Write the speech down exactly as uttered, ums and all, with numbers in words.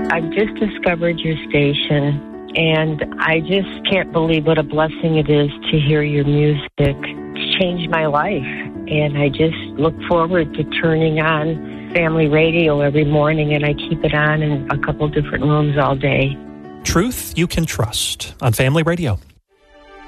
I've just discovered your station, and I just can't believe what a blessing it is to hear your music. It's changed my life, and I just look forward to turning on Family Radio every morning, and I keep it on in a couple different rooms all day. Truth you can trust on Family Radio.